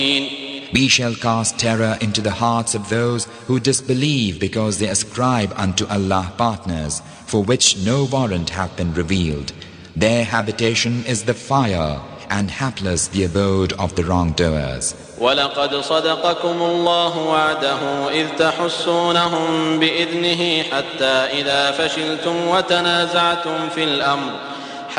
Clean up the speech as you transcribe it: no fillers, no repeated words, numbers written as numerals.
We shall cast terror into the hearts of those who disbelieve because they ascribe unto Allah partners for which no warrant hath been revealed. Their habitation is the fire, and hapless the abode of the wrongdoers. وَلَقَدْ صَدَقَكُمُ اللَّهُ وَعْدَهُ إِذْ تَحُسُّونَهُم بِإِذْنِهِ حَتَّى إِذَا فَشِلْتُمْ وَتَنَازَعْتُمْ فِي الْأَمْرِ